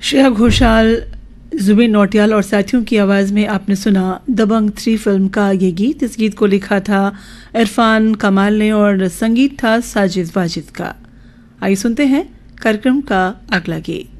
श्रेया घोषाल, जुबिन नौटियाल और साथियों की आवाज़ में आपने सुना दबंग 3 फिल्म का ये गीत। इस गीत को लिखा था इरफान कमाल ने और संगीत था साजिद वाजिद का। आइए सुनते हैं कार्यक्रम का अगला गीत।